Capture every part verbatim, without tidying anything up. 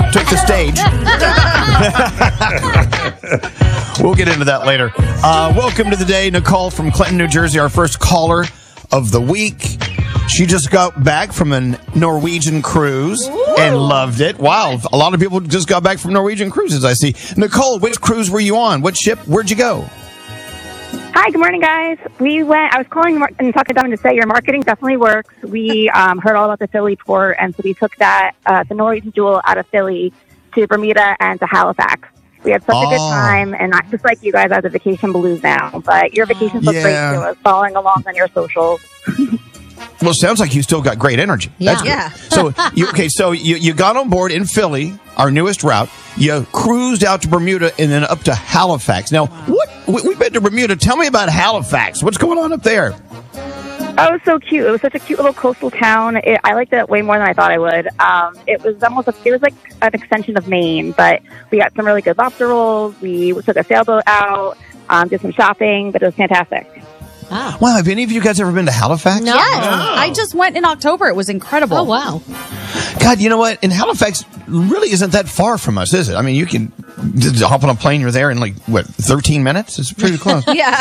took the stage. We'll get into that later. Uh, welcome to the day, Nicole from Clinton, New Jersey, our first caller of the week. She just got back from a Norwegian cruise Ooh. and loved it. Wow, a lot of people just got back from Norwegian cruises, I see. Nicole, which cruise were you on? What ship? Where'd you go? Hi, good morning, guys. We went, I was calling and talking to them to say your marketing definitely works. We um, heard all about the Philly port, and so we took that, uh, the Norwegian Jewel out of Philly to Bermuda and to Halifax. We had such oh. a good time, and not just like you guys, I have the vacation blues now, but your vacation looked yeah. great too. I was following along on your socials. Well, it sounds like you still got great energy. Yeah. That's good. Yeah. So, you, okay, so you, you got on board in Philly, our newest route. You cruised out to Bermuda and then up to Halifax. Now, wow. what we, we've been to Bermuda. Tell me about Halifax. What's going on up there? Oh, it was so cute. It was such a cute little coastal town. It, I liked it way more than I thought I would. Um, it was almost, a, it was like an extension of Maine, but we got some really good lobster rolls. We took a sailboat out, um, did some shopping, but it was fantastic. Wow. Wow, have any of you guys ever been to Halifax? No. Yes. I just went in October. It was incredible. Oh, wow. God, you know what? In Halifax really isn't that far from us, is it? I mean, you can just hop on a plane, you're there in like, what, thirteen minutes? It's pretty close. Yeah.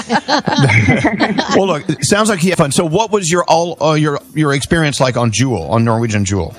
Well, look, it sounds like you had fun. So what was your all uh, your your experience like on Jewel, on Norwegian Jewel?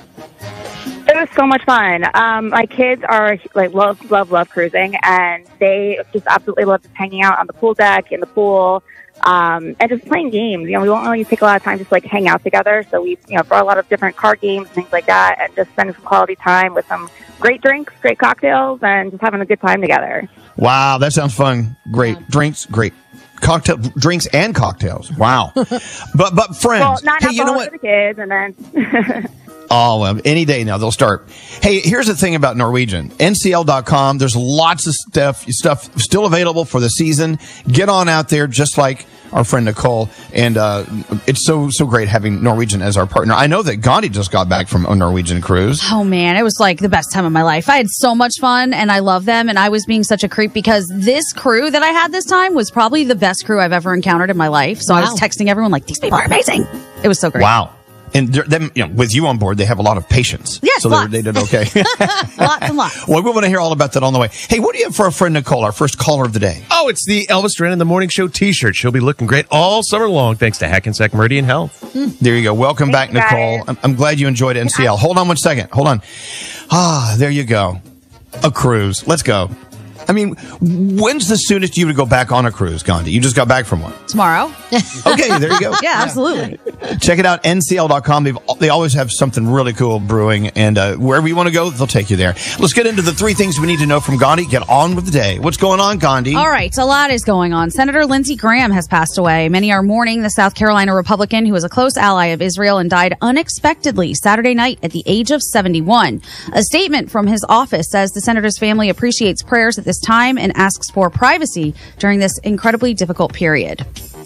It was so much fun. Um, my kids are like love, love, love cruising, and they just absolutely love just hanging out on the pool deck, in the pool. Um, and just playing games. You know, we won't really take a lot of time just like hang out together. So we, you know, brought a lot of different card games and things like that, and just spending some quality time with some great drinks, great cocktails, and just having a good time together. Wow, that sounds fun. Great yeah. drinks, great cocktail drinks and cocktails. Wow. but but friends, well, not hey, you know what? For the kids, and then. Oh, well, any day now they'll start. Hey, here's the thing about Norwegian. N C L dot com. There's lots of stuff, stuff still available for the season. Get on out there, just like our friend Nicole. And uh, it's so, so great having Norwegian as our partner. I know that Gandhi just got back from a Norwegian cruise. Oh, man. It was like the best time of my life. I had so much fun, and I love them. And I was being such a creep because this crew that I had this time was probably the best crew I've ever encountered in my life. So wow. I was texting everyone like, these people are amazing. It was so great. Wow. And them, you know, with you on board, they have a lot of patience. Yes, so they, they did okay. Lots and lots. Well, we want to hear all about that on the way. Hey, what do you have for our friend Nicole, our first caller of the day? Oh, it's the Elvis Duran in the Morning Show T-shirt. She'll be looking great all summer long, thanks to Hackensack Meridian Health. Mm. There you go. Welcome Thanks, back, Nicole. I'm, I'm glad you enjoyed N C L. Hold on one second. Hold on. Ah, there you go. A cruise. Let's go. I mean, when's the soonest you would go back on a cruise, Gandhi? You just got back from one. Tomorrow. Okay, there you go. Yeah, absolutely. Check it out, N C L dot com. They've, they always have something really cool brewing, and uh, wherever you want to go, they'll take you there. Let's get into the three things we need to know from Gandhi. Get on with the day. What's going on, Gandhi? All right, a lot is going on. Senator Lindsey Graham has passed away. Many are mourning the South Carolina Republican who was a close ally of Israel and died unexpectedly Saturday night at the age of seventy-one. A statement from his office says the senator's family appreciates prayers at this time and asks for privacy during this incredibly difficult period.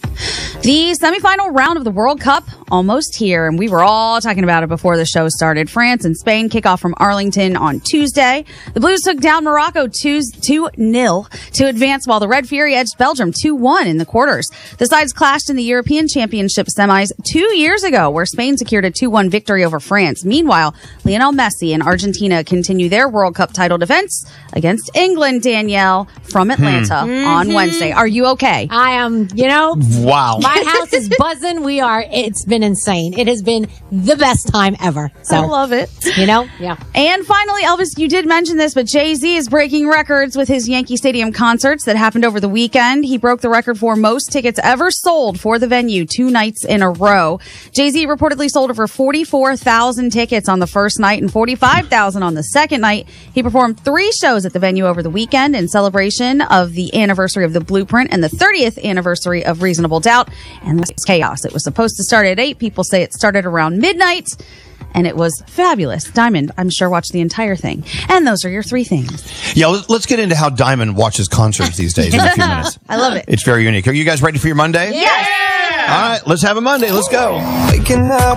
The semifinal round of the World Cup almost here, and we were all talking about it before the show started. France and Spain kick off from Arlington on Tuesday. The Blues took down Morocco two nil to advance, while the Red Fury edged Belgium two one in the quarters. The sides clashed in the European Championship semis two years ago, where Spain secured a two one victory over France. Meanwhile, Lionel Messi and Argentina continue their World Cup title defense against England, Danielle, from Atlanta hmm. on mm-hmm. Wednesday. Are you okay? I am, you know. Wow. My house is buzzing. We are. It's been insane. It has been the best time ever. So I love it. You know? Yeah. And finally, Elvis, you did mention this, but Jay-Z is breaking records with his Yankee Stadium concerts that happened over the weekend. He broke the record for most tickets ever sold for the venue two nights in a row. Jay-Z reportedly sold over forty-four thousand tickets on the first night and forty-five thousand on the second night. He performed three shows at the venue over the weekend in celebration of the anniversary of The Blueprint and the thirtieth anniversary of Reasonable Doubt. And this is chaos. It was supposed to start at eight. People say it started around midnight, and it was fabulous. Diamond, I'm sure, watched the entire thing. And those are your three things. Yeah, let's get into how Diamond watches concerts these days in a few minutes. I love it. It's very unique. Are you guys ready for your Monday? Yes! All right, let's have a Monday. Let's go. Waking up.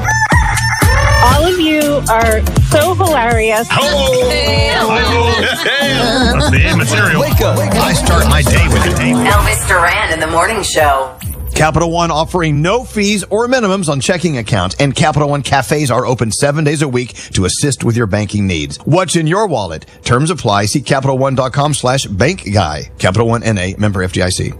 All of you are so hilarious. Hello. Hello. The material. Wake up. I start my day with a date. Elvis Duran in the Morning Show. Capital One offering no fees or minimums on checking accounts, and Capital One cafes are open seven days a week to assist with your banking needs. What's in your wallet? Terms apply. See CapitalOne.com slash bank guy. Capital One N A, member F D I C.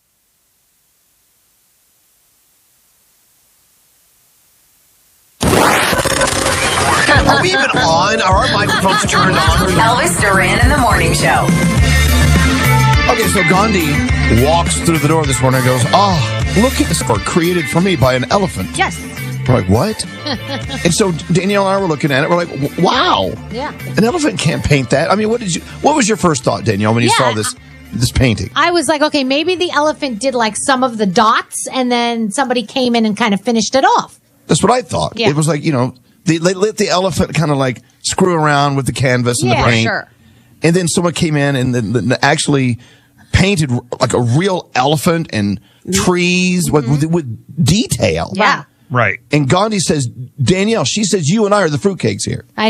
Are we even on? Are our microphones turned on? Elvis Duran in the Morning Show. Okay, so Gandhi walks through the door this morning and goes, oh, look at this art created for me by an elephant. Yes. We're like, what? And so Danielle and I were looking at it. We're like, wow. Yeah. An elephant can't paint that. I mean, what did you? What was your first thought, Danielle, when you Yeah, saw this this painting? I was like, okay, maybe the elephant did like some of the dots and then somebody came in and kind of finished it off. That's what I thought. Yeah. It was like, you know, they, they let the elephant kind of like screw around with the canvas and Yeah, the paint. Sure. And then someone came in and then, then actually painted like a real elephant and trees with, with, with detail. Yeah. Right. And Gandhi says, Danielle, she says, you and I are the fruitcakes here. I